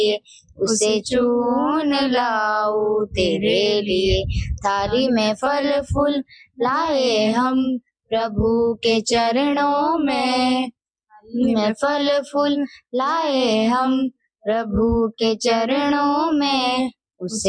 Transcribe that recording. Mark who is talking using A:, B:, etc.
A: उसे चून लाऊं तेरे लिए। थाली में फल फूल लाए हम प्रभु के चरणों में, में फल फूल लाए हम प्रभु के चरणों में। उसे